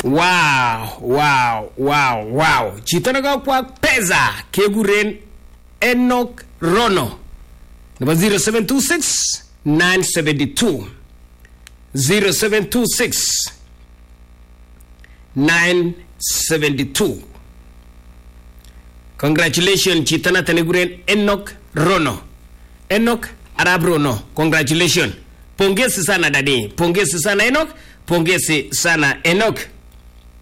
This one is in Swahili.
Wow. Chitana kwa pesa keguren Enoch Rono. Number 0726 972 0726 972. Congratulations Chitana Teneguren Enoch Rono. Enoch Arab Rono. Congratulations. Pongezi sana dadi. Pongezi sana Enoch. Pongezi sana Enoch.